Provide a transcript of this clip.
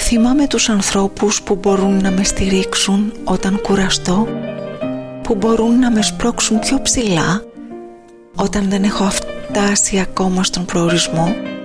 Θυμάμαι τους ανθρώπους που μπορούν να με στηρίξουν όταν κουραστώ, που μπορούν να με σπρώξουν πιο ψηλά όταν δεν έχω φτάσει ακόμα στον προορισμό,